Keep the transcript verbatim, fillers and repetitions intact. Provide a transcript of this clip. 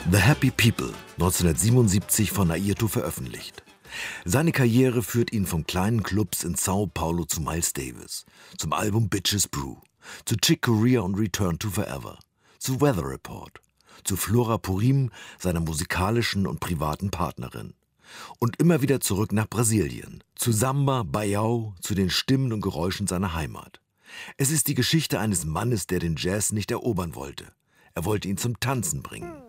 The Happy People, neunzehnhundertsiebenundsiebzig von Airto veröffentlicht. Seine Karriere führt ihn von kleinen Clubs in Sao Paulo zu Miles Davis, zum Album Bitches Brew, zu Chick Corea und Return to Forever, zu Weather Report, zu Flora Purim, seiner musikalischen und privaten Partnerin. Und immer wieder zurück nach Brasilien, zu Samba, Baião, zu den Stimmen und Geräuschen seiner Heimat. Es ist die Geschichte eines Mannes, der den Jazz nicht erobern wollte. Er wollte ihn zum Tanzen bringen.